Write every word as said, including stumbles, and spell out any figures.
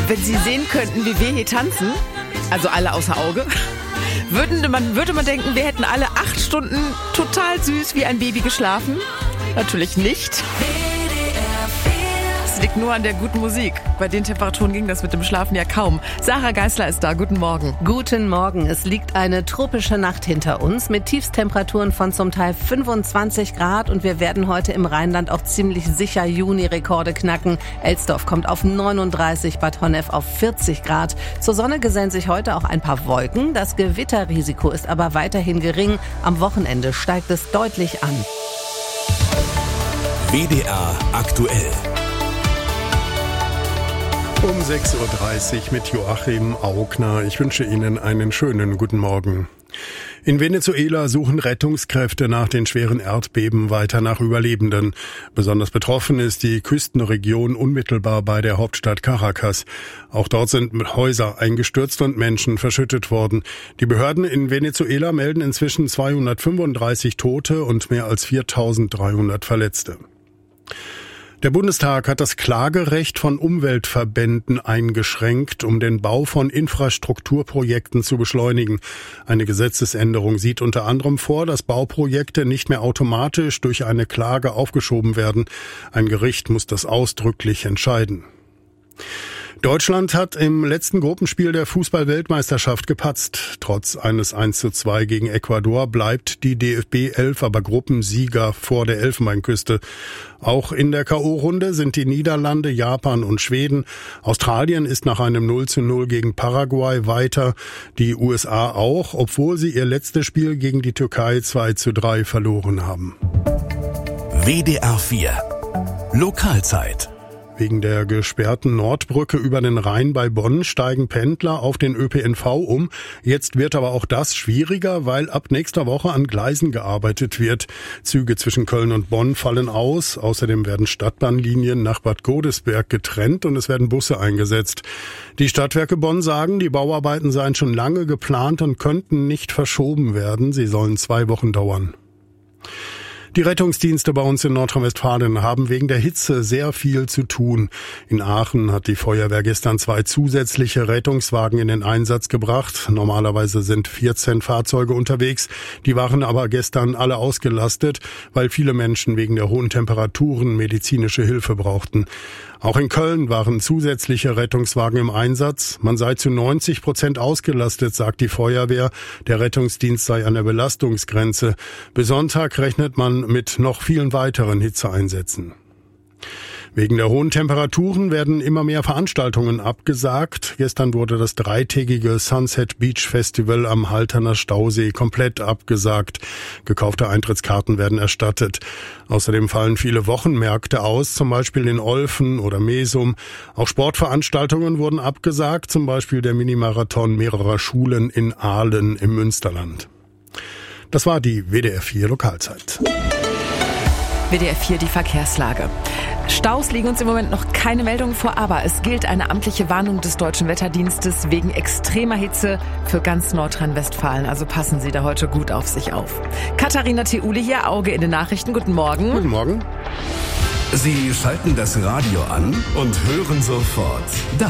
Wenn Sie sehen könnten, wie wir hier tanzen, also alle außer Auge, würden man, würde man denken, wir hätten alle acht Stunden total süß wie ein Baby geschlafen. Natürlich nicht. Es liegt nur an der guten Musik. Bei den Temperaturen ging das mit dem Schlafen ja kaum. Sarah Geisler ist da. Guten Morgen. Guten Morgen. Es liegt eine tropische Nacht hinter uns mit Tiefstemperaturen von zum Teil fünfundzwanzig Grad und wir werden heute im Rheinland auch ziemlich sicher Juni-Rekorde knacken. Elsdorf kommt auf neununddreißig, Bad Honnef auf vierzig Grad. Zur Sonne gesellen sich heute auch ein paar Wolken. Das Gewitterrisiko ist aber weiterhin gering. Am Wochenende steigt es deutlich an. W D R aktuell. Um sechs Uhr dreißig mit Joachim Augner. Ich wünsche Ihnen einen schönen guten Morgen. In Venezuela suchen Rettungskräfte nach den schweren Erdbeben weiter nach Überlebenden. Besonders betroffen ist die Küstenregion unmittelbar bei der Hauptstadt Caracas. Auch dort sind Häuser eingestürzt und Menschen verschüttet worden. Die Behörden in Venezuela melden inzwischen zweihundertfünfunddreißig Tote und mehr als viertausenddreihundert Verletzte. Der Bundestag hat das Klagerecht von Umweltverbänden eingeschränkt, um den Bau von Infrastrukturprojekten zu beschleunigen. Eine Gesetzesänderung sieht unter anderem vor, dass Bauprojekte nicht mehr automatisch durch eine Klage aufgeschoben werden. Ein Gericht muss das ausdrücklich entscheiden. Deutschland hat im letzten Gruppenspiel der Fußball-Weltmeisterschaft gepatzt. Trotz eines eins zu zwei gegen Ecuador bleibt die D F B elf aber Gruppensieger vor der Elfenbeinküste. Auch in der K O-Runde sind die Niederlande, Japan und Schweden. Australien ist nach einem null zu null gegen Paraguay weiter. Die U S A auch, obwohl sie ihr letztes Spiel gegen die Türkei zwei zu drei verloren haben. W D R vier Lokalzeit. Wegen der gesperrten Nordbrücke über den Rhein bei Bonn steigen Pendler auf den Ö P N V um. Jetzt wird aber auch das schwieriger, weil ab nächster Woche an Gleisen gearbeitet wird. Züge zwischen Köln und Bonn fallen aus. Außerdem werden Stadtbahnlinien nach Bad Godesberg getrennt und es werden Busse eingesetzt. Die Stadtwerke Bonn sagen, die Bauarbeiten seien schon lange geplant und könnten nicht verschoben werden. Sie sollen zwei Wochen dauern. Die Rettungsdienste bei uns in Nordrhein-Westfalen haben wegen der Hitze sehr viel zu tun. In Aachen hat die Feuerwehr gestern zwei zusätzliche Rettungswagen in den Einsatz gebracht. Normalerweise sind vierzehn Fahrzeuge unterwegs. Die waren aber gestern alle ausgelastet, weil viele Menschen wegen der hohen Temperaturen medizinische Hilfe brauchten. Auch in Köln waren zusätzliche Rettungswagen im Einsatz. Man sei zu neunzig Prozent ausgelastet, sagt die Feuerwehr. Der Rettungsdienst sei an der Belastungsgrenze. Bis Sonntag rechnet man mit noch vielen weiteren Hitzeeinsätzen. Wegen der hohen Temperaturen werden immer mehr Veranstaltungen abgesagt. Gestern wurde das dreitägige Sunset Beach Festival am Halterner Stausee komplett abgesagt. Gekaufte Eintrittskarten werden erstattet. Außerdem fallen viele Wochenmärkte aus, zum Beispiel in Olfen oder Mesum. Auch Sportveranstaltungen wurden abgesagt, zum Beispiel der Minimarathon mehrerer Schulen in Aalen im Münsterland. Das war die W D R vier Lokalzeit. W D R vier, die Verkehrslage. Staus liegen uns im Moment noch keine Meldungen vor, aber es gilt eine amtliche Warnung des Deutschen Wetterdienstes wegen extremer Hitze für ganz Nordrhein-Westfalen. Also passen Sie da heute gut auf sich auf. Katharina Theuli hier, Auge in den Nachrichten. Guten Morgen. Guten Morgen. Sie schalten das Radio an und hören sofort das